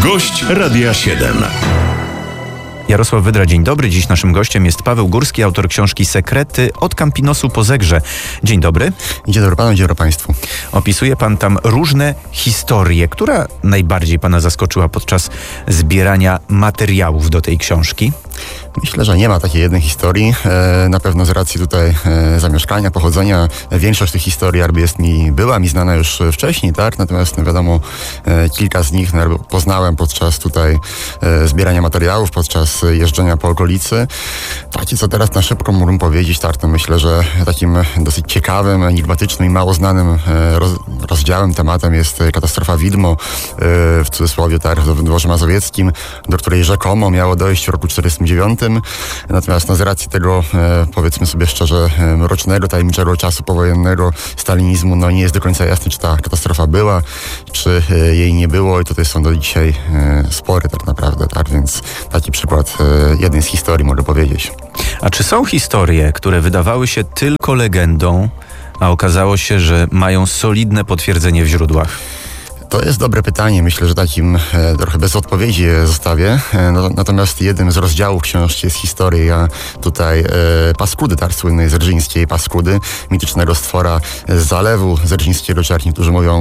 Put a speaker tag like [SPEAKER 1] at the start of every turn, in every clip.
[SPEAKER 1] Gość Radia 7.
[SPEAKER 2] Jarosław Wydra, dzień dobry. Dziś naszym gościem jest Paweł Górski, autor książki Sekrety od Campinosu po Zegrze. Dzień dobry.
[SPEAKER 3] Dzień dobry panu, dzień dobry państwu.
[SPEAKER 2] Opisuje pan tam różne historie. Która najbardziej pana zaskoczyła podczas zbierania materiałów do tej książki?
[SPEAKER 3] Myślę, że nie ma takiej jednej historii. Na pewno z racji tutaj zamieszkania, pochodzenia, większość tych historii była mi znana już wcześniej, tak? Natomiast wiadomo, kilka z nich poznałem podczas tutaj zbierania materiałów, podczas jeżdżenia po okolicy. Takie, co teraz na szybko mógłbym powiedzieć, tak? To myślę, że takim dosyć ciekawym, enigmatycznym i mało znanym rozdziałem, tematem jest katastrofa Widmo, w cudzysłowie, tak, w Dworze Mazowieckim, do której rzekomo miało dojść w roku 1949. Natomiast z racji tego, powiedzmy sobie szczerze, mrocznego, tajemniczego czasu powojennego stalinizmu, nie jest do końca jasne, czy ta katastrofa była, czy jej nie było, i tutaj są do dzisiaj spory tak naprawdę, tak, więc taki przykład jednej z historii mogę powiedzieć.
[SPEAKER 2] A czy są historie, które wydawały się tylko legendą, a okazało się, że mają solidne potwierdzenie w źródłach?
[SPEAKER 3] To jest dobre pytanie. Myślę, że takim trochę bez odpowiedzi zostawię. Natomiast jednym z rozdziałów książki jest historia tutaj Paskudy, tak, słynnej zerżyńskiej Paskudy, mitycznego stwora z zalewu zerżyńskiego, czy jak niektórzy mówią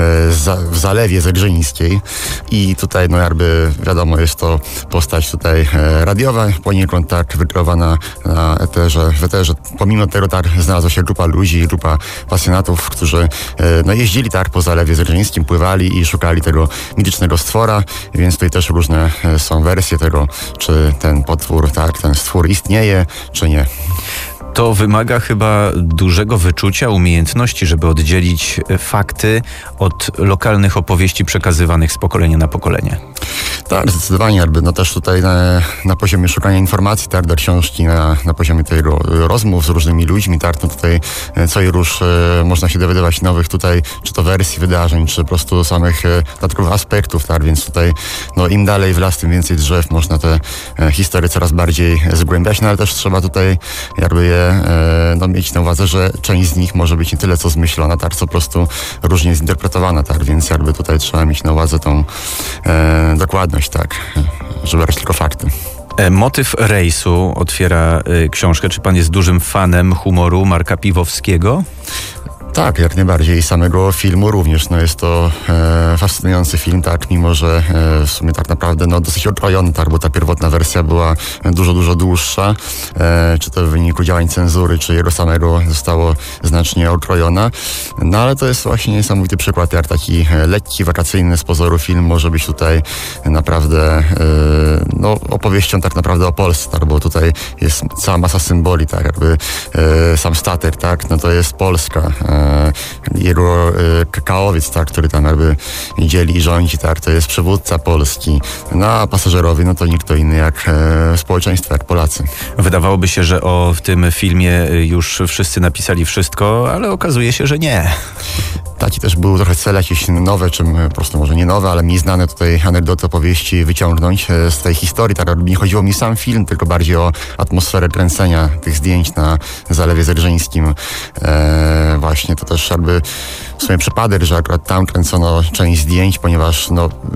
[SPEAKER 3] w zalewie zerżyńskiej. I tutaj, wiadomo, jest to postać tutaj radiowa, poniekąd tak wykreowana w eterze. Pomimo tego tak znalazła się grupa ludzi, grupa pasjonatów, którzy jeździli tak po zalewie zerżyńskim, pływali i szukali tego mitycznego stwora, więc tutaj też różne są wersje tego, czy ten potwór, tak, ten stwór istnieje, czy nie.
[SPEAKER 2] To wymaga chyba dużego wyczucia, umiejętności, żeby oddzielić fakty od lokalnych opowieści przekazywanych z pokolenia na pokolenie.
[SPEAKER 3] Tak, zdecydowanie. Też tutaj na poziomie szukania informacji, tak, do książki, na poziomie tego rozmów z różnymi ludźmi, tak, tutaj co i róż można się dowiadywać nowych tutaj, czy to wersji wydarzeń, czy po prostu samych dodatkowych aspektów, tak, więc tutaj im dalej w las, tym więcej drzew, można te historie coraz bardziej zgłębiać, ale też trzeba tutaj mieć na uwadze, że część z nich może być nie tyle co zmyślona, tak, co po prostu różnie zinterpretowana, tak, więc tutaj trzeba mieć na uwadze tą dokładność, tak, żeby brać tylko fakty.
[SPEAKER 2] Motyw rejsu otwiera książkę. Czy pan jest dużym fanem humoru Marka Piwowskiego?
[SPEAKER 3] Tak, jak najbardziej. I samego filmu również. Jest to fascynujący film, tak, mimo że w sumie tak naprawdę dosyć okrojony, tak, bo ta pierwotna wersja była dużo dłuższa. Czy to w wyniku działań cenzury, czy jego samego zostało znacznie okrojona. Ale to jest właśnie niesamowity przykład, jak taki lekki, wakacyjny z pozoru film może być tutaj naprawdę opowieścią tak naprawdę o Polsce, tak, bo tutaj jest cała masa symboli, tak, jakby sam statek, tak, to jest Polska. Jego kakaowiec, tak, który tam dzieli i rządzi, tak, to jest przywódca Polski. A pasażerowie, to nikt to inny jak społeczeństwo, jak Polacy.
[SPEAKER 2] Wydawałoby się, że w tym filmie już wszyscy napisali wszystko, ale okazuje się, że nie.
[SPEAKER 3] Taki też był trochę cel jakieś nowe, czy po prostu może nie nowe, ale mniej znane tutaj anegdoty, opowieści wyciągnąć z tej historii. Tak, nie chodziło mi o sam film, tylko bardziej o atmosferę kręcenia tych zdjęć na Zalewie Zerżyńskim. Właśnie to też w sumie przypadek, że akurat tam kręcono część zdjęć, ponieważ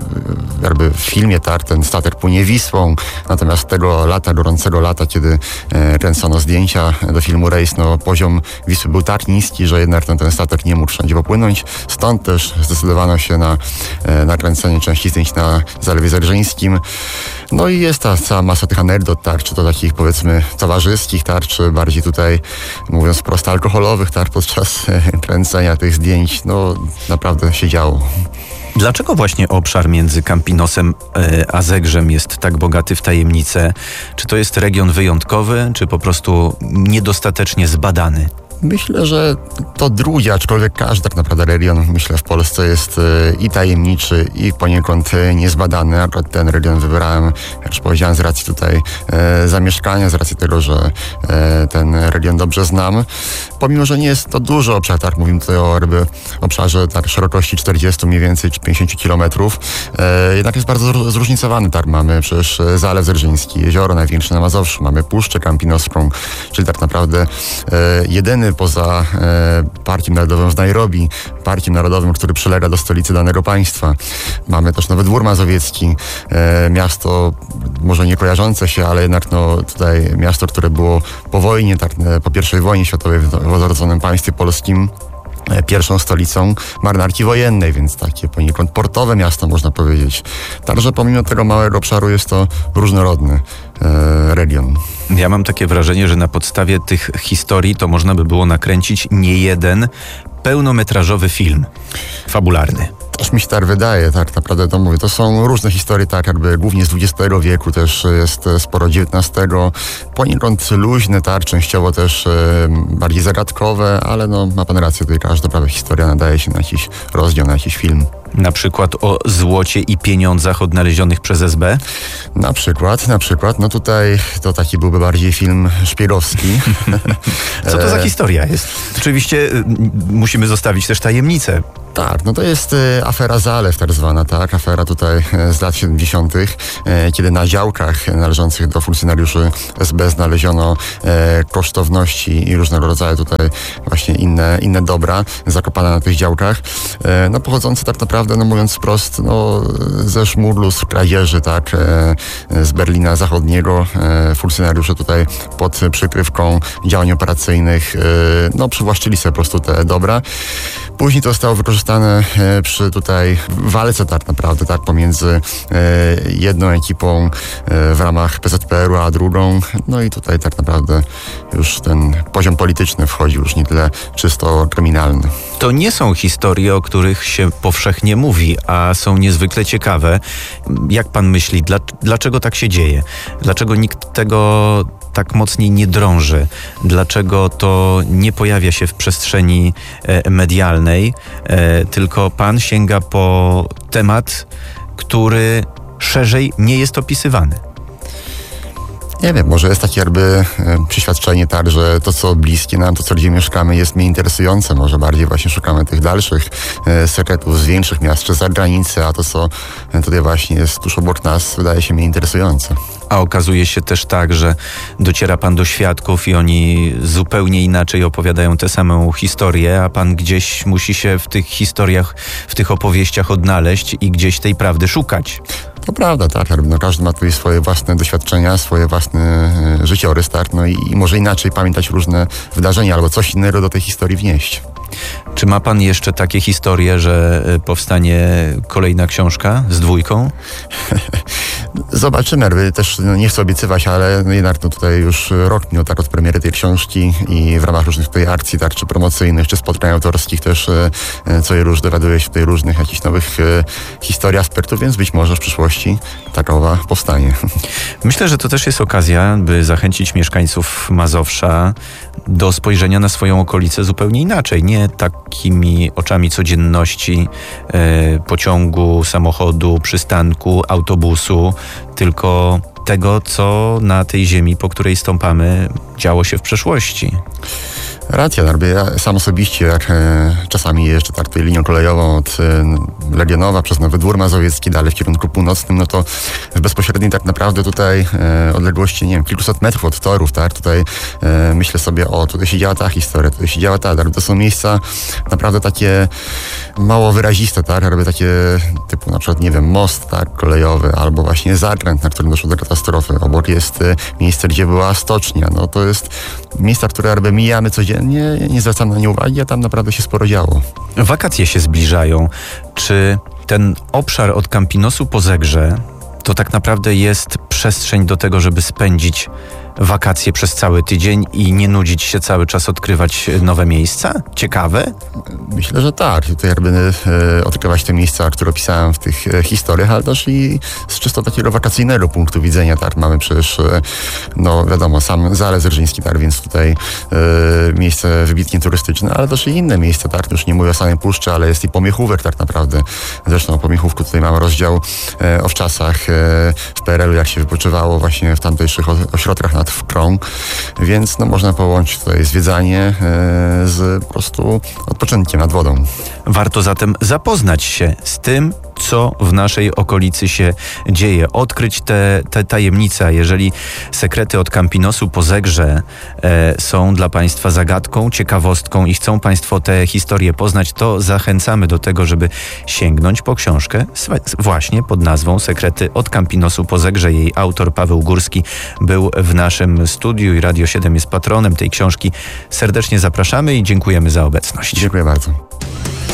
[SPEAKER 3] w filmie, tak, ten statek płynie Wisłą, natomiast tego lata, gorącego lata, kiedy kręcono zdjęcia do filmu Rejs, poziom Wisły był tak niski, że jednak ten statek nie mógł wszędzie popłynąć. Stąd też zdecydowano się na nakręcenie części zdjęć na Zalewie Zerżyńskim. I jest ta cała masa tych anegdot, tak, czy to takich, powiedzmy, towarzyskich, tak, czy bardziej tutaj, mówiąc wprost, alkoholowych, tak, podczas kręcenia tych zdjęć. Naprawdę się działo.
[SPEAKER 2] Dlaczego właśnie obszar między Campinosem a Zegrzem jest tak bogaty w tajemnice? Czy to jest region wyjątkowy, czy po prostu niedostatecznie zbadany?
[SPEAKER 3] Myślę, że to drugie, aczkolwiek każdy tak naprawdę region, myślę, w Polsce jest i tajemniczy, i poniekąd niezbadany. Akurat ten region wybrałem, jak już powiedziałem, z racji tutaj zamieszkania, z racji tego, że ten region dobrze znam. Pomimo, że nie jest to duży obszar, tak, mówimy tutaj o obszarze tak, szerokości 40 mniej więcej, czy 50 kilometrów, jednak jest bardzo zróżnicowany, tak. Mamy przecież Zalew Zerżyński, jezioro największe na Mazowszu, mamy Puszczę Campinoską, czyli tak naprawdę jedyny widzimy poza Parkiem Narodowym w Nairobi, Parkiem Narodowym, który przylega do stolicy danego państwa. Mamy też Nowy Dwór Mazowiecki, miasto może nie kojarzące się, ale jednak tutaj miasto, które było po wojnie, po I wojnie światowej w odrodzonym państwie polskim, pierwszą stolicą marynarki wojennej, więc takie poniekąd portowe miasto, można powiedzieć. Także pomimo tego małego obszaru jest to różnorodny region.
[SPEAKER 2] Ja mam takie wrażenie, że na podstawie tych historii to można by było nakręcić nie jeden pełnometrażowy film fabularny.
[SPEAKER 3] Też mi się tak wydaje, tak naprawdę to mówię. To są różne historie, tak jakby głównie z XX wieku, też jest sporo XIX, poniekąd luźne, tak, częściowo też bardziej zagadkowe, ale ma pan rację, tutaj każda prawie historia nadaje się na jakiś rozdział, na jakiś film.
[SPEAKER 2] Na przykład o złocie i pieniądzach odnalezionych przez SB?
[SPEAKER 3] Na przykład. Tutaj to taki byłby bardziej film szpiegowski.
[SPEAKER 2] Co to za historia jest? Oczywiście musimy zostawić też tajemnicę.
[SPEAKER 3] Tak, to jest afera Zalew tak zwana, tak? Afera tutaj z lat 70., kiedy na działkach należących do funkcjonariuszy SB znaleziono kosztowności i różnego rodzaju tutaj właśnie inne dobra zakopane na tych działkach, pochodzące tak naprawdę, mówiąc wprost, ze szmuglu, z kradzieży, tak? Z Berlina Zachodniego. Funkcjonariusze tutaj pod przykrywką działań operacyjnych przywłaszczyli sobie po prostu te dobra. Później to zostało wykorzystane przy tutaj walce tak naprawdę, tak, pomiędzy jedną ekipą w ramach PZPR-u, a drugą. I tutaj tak naprawdę już ten poziom polityczny wchodzi, już nie tyle czysto kryminalny.
[SPEAKER 2] To nie są historie, o których się powszechnie mówi, a są niezwykle ciekawe. Jak pan myśli, dlaczego tak się dzieje? Dlaczego nikt tego tak mocniej nie drąży? Dlaczego to nie pojawia się w przestrzeni medialnej, tylko pan sięga po temat, który szerzej nie jest opisywany?
[SPEAKER 3] Nie wiem, może jest takie jakby przeświadczenie, tak, że to, co bliskie nam, to, co gdzie mieszkamy, jest mniej interesujące. Może bardziej właśnie szukamy tych dalszych sekretów z większych miast czy z zagranicy, a to, co tutaj właśnie jest tuż obok nas, wydaje się mniej interesujące.
[SPEAKER 2] A okazuje się też tak, że dociera pan do świadków i oni zupełnie inaczej opowiadają tę samą historię, a pan gdzieś musi się w tych historiach, w tych opowieściach odnaleźć i gdzieś tej prawdy szukać.
[SPEAKER 3] To prawda, tak. Każdy ma tutaj swoje własne doświadczenia, swoje własne życiorys, tak. I może inaczej pamiętać różne wydarzenia albo coś innego do tej historii wnieść.
[SPEAKER 2] Czy ma pan jeszcze takie historie, że powstanie kolejna książka z 2?
[SPEAKER 3] Zobaczymy. Też nie chcę obiecywać, ale jednak tutaj już rok minął tak od premiery tej książki i w ramach różnych tutaj akcji, tak, czy promocyjnych, czy spotkań autorskich też co i róż dowiaduje się tutaj różnych jakichś nowych historii, aspektów, więc być może w przyszłości takowa powstanie.
[SPEAKER 2] Myślę, że to też jest okazja, by zachęcić mieszkańców Mazowsza do spojrzenia na swoją okolicę zupełnie inaczej. Nie takimi oczami codzienności pociągu, samochodu, przystanku, autobusu, tylko tego, co na tej ziemi, po której stąpamy, działo się w przeszłości.
[SPEAKER 3] Racja, ja sam osobiście, jak czasami jeżdżę tak tutaj linią kolejową od Legionowa przez Nowy Dwór Mazowiecki, dalej w kierunku północnym, to w bezpośredniej tak naprawdę tutaj odległości, nie wiem, kilkuset metrów od torów, tak, tutaj myślę sobie, tutaj się działa ta historia, tutaj się działa ta, to są miejsca naprawdę takie mało wyraziste, tak, robię takie typu na przykład, nie wiem, most, tak, kolejowy, albo właśnie zakręt, na którym doszło do katastrofy. Obok jest miejsce, gdzie była stocznia, to jest miejsca, które mijamy codziennie, nie zwracam na nie uwagi, a tam naprawdę się sporo działo.
[SPEAKER 2] Wakacje się zbliżają. Czy ten obszar od Campinosu po Zegrze to tak naprawdę jest przestrzeń do tego, żeby spędzić wakacje przez cały tydzień i nie nudzić się cały czas, odkrywać nowe miejsca? Ciekawe?
[SPEAKER 3] Myślę, że tak. Tutaj odkrywać te miejsca, które opisałem w tych historiach, ale też i z czysto takiego wakacyjnego punktu widzenia. Tak, mamy przecież, wiadomo, sam Zalew Zerżyński, tak, więc tutaj miejsce wybitnie turystyczne, ale też i inne miejsca, tak, już nie mówię o samej puszczy, ale jest i Pomiechówek tak naprawdę. Zresztą o Pomiechówku tutaj mamy rozdział o wczasach w PRL-u, jak się wypoczywało właśnie w tamtejszych ośrodkach nad Wkrą, więc można połączyć tutaj zwiedzanie z po prostu odpoczynkiem nad wodą.
[SPEAKER 2] Warto zatem zapoznać się z tym, co w naszej okolicy się dzieje, odkryć te tajemnice. Jeżeli sekrety od Campinosu po Zegrze są dla Państwa zagadką, ciekawostką i chcą Państwo te historie poznać, to zachęcamy do tego, żeby sięgnąć po książkę właśnie pod nazwą Sekrety od Campinosu po Zegrze. Jej autor Paweł Górski był w naszym studiu i Radio 7 jest patronem tej książki. Serdecznie zapraszamy i dziękujemy za obecność.
[SPEAKER 3] Dziękuję bardzo.